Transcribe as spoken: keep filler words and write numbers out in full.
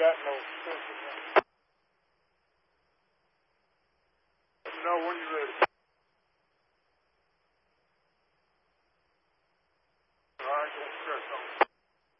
got no sense in that. Let me know when you're ready.